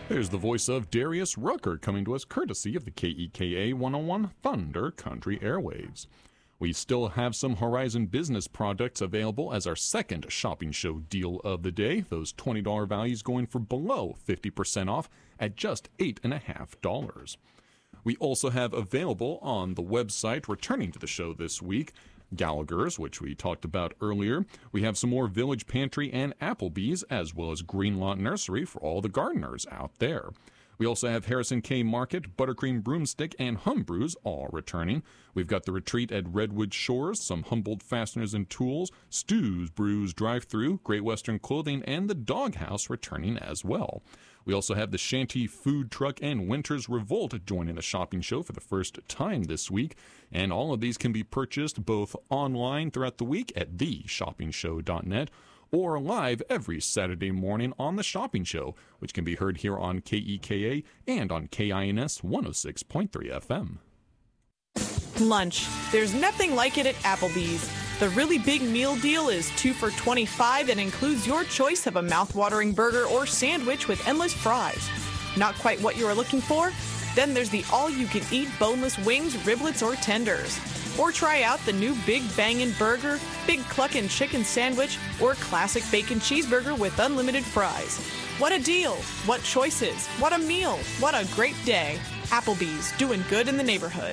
There's the voice of Darius Rucker coming to us courtesy of the KEKA 101 Thunder Country Airwaves. We still have some Horizon Business products available as our second shopping show deal of the day. Those $20 values going for below 50% off at just $8.50. We also have available on the website, returning to the show this week, Gallagher's, which we talked about earlier. We have some more Village Pantry and Applebee's, as well as Greenlawn Nursery for all the gardeners out there. We also have Harrison K Market, Buttercream Broomstick, and Hum Brews all returning. We've got the Retreat at Redwood Shores, some Humboldt Fasteners and Tools, Stu's Brews Drive-Thru, Great Western Clothing, and the Doghouse returning as well. We also have the Shanty Food Truck and Winter's Revolt joining the shopping show for the first time this week. And all of these can be purchased both online throughout the week at theshoppingshow.net or live every Saturday morning on The Shopping Show, which can be heard here on KEKA and on KINS 106.3 FM. Lunch. There's nothing like it at Applebee's. The really big meal deal is 2 for $25 and includes your choice of a mouth-watering burger or sandwich with endless fries. Not quite what you are looking for? Then there's the all-you-can-eat boneless wings, riblets, or tenders. Or try out the new Big Bangin' Burger, Big Cluckin' Chicken Sandwich, or Classic Bacon Cheeseburger with unlimited fries. What a deal! What choices! What a meal! What a great day! Applebee's, doing good in the neighborhood.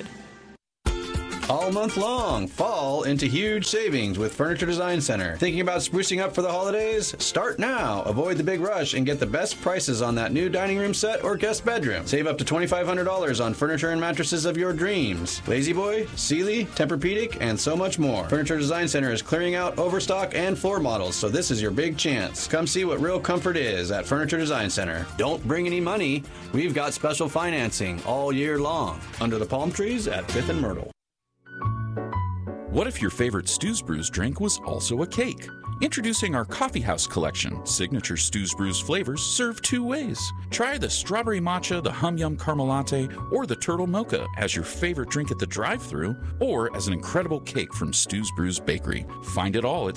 All month long, fall into huge savings with Furniture Design Center. Thinking about sprucing up for the holidays? Start now. Avoid the big rush and get the best prices on that new dining room set or guest bedroom. Save up to $2,500 on furniture and mattresses of your dreams. Lazy Boy, Sealy, Tempur-Pedic, and so much more. Furniture Design Center is clearing out overstock and floor models, so this is your big chance. Come see what real comfort is at Furniture Design Center. Don't bring any money. We've got special financing all year long under the palm trees at 5th and Myrtle. What if your favorite Stu's Brews drink was also a cake? Introducing our Coffee House collection. Signature Stu's Brews flavors served two ways. Try the strawberry matcha, the hum yum caramel latte, or the turtle mocha as your favorite drink at the drive-thru, or as an incredible cake from Stu's Brews Bakery. Find it all at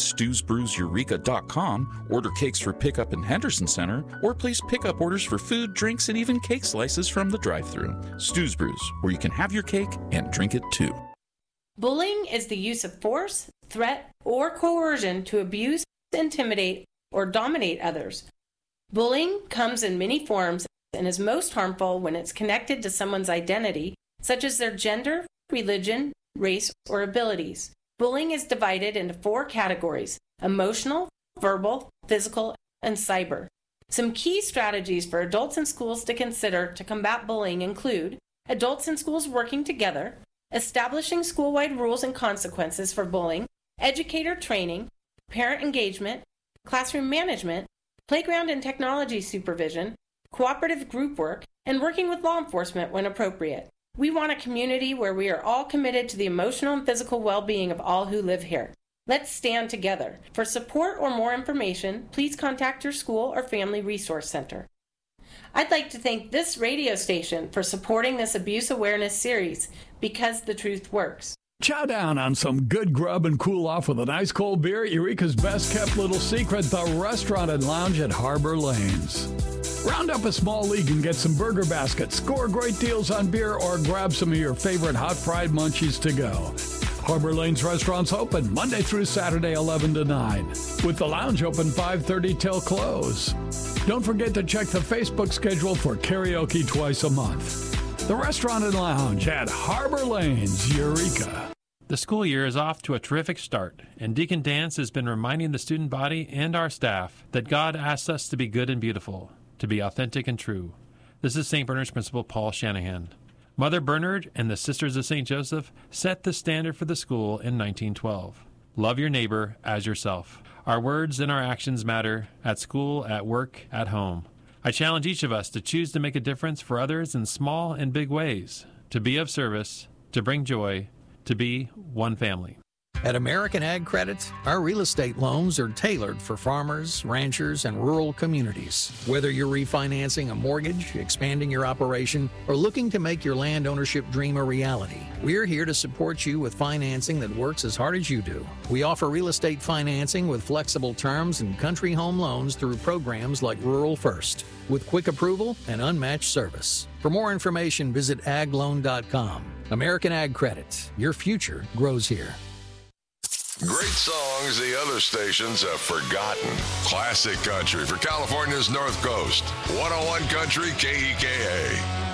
stewsbrewseureka.com. Order cakes for pickup in Henderson Center, or place pickup orders for food, drinks, and even cake slices from the drive-thru. Stu's Brews, where you can have your cake and drink it too. Bullying is the use of force, threat, or coercion to abuse, intimidate, or dominate others. Bullying comes in many forms and is most harmful when it's connected to someone's identity, such as their gender, religion, race, or abilities. Bullying is divided into 4 categories: emotional, verbal, physical, and cyber. Some key strategies for adults in schools to consider to combat bullying include adults in schools working together, establishing school-wide rules and consequences for bullying, educator training, parent engagement, classroom management, playground and technology supervision, cooperative group work, and working with law enforcement when appropriate. We want a community where we are all committed to the emotional and physical well-being of all who live here. Let's stand together. For support or more information, please contact your school or family resource center. I'd like to thank this radio station for supporting this abuse awareness series, because the truth works. Chow down on some good grub and cool off with an ice cold beer at Eureka's best kept little secret, the Restaurant and Lounge at Harbor Lanes. Round up a small league and get some burger baskets, score great deals on beer, or grab some of your favorite hot fried munchies to go. Harbor Lanes restaurants open Monday through Saturday 11 to 9, with the lounge open 5:30 till close. Don't forget to check the Facebook schedule for karaoke twice a month. The Restaurant and Lounge at Harbor Lanes, Eureka. The school year is off to a terrific start, and Deacon Dance has been reminding the student body and our staff that God asks us to be good and beautiful, to be authentic and true. This is St. Bernard's Principal Paul Shanahan. Mother Bernard and the Sisters of St. Joseph set the standard for the school in 1912. Love your neighbor as yourself. Our words and our actions matter at school, at work, at home. I challenge each of us to choose to make a difference for others in small and big ways, to be of service, to bring joy, to be one family. At American Ag Credit, our real estate loans are tailored for farmers, ranchers, and rural communities. Whether you're refinancing a mortgage, expanding your operation, or looking to make your land ownership dream a reality, we're here to support you with financing that works as hard as you do. We offer real estate financing with flexible terms and country home loans through programs like Rural First, with quick approval and unmatched service. For more information, visit agloan.com. American Ag Credit. Your future grows here. Great songs the other stations have forgotten. Classic country for California's North Coast. 101 Country KEKA.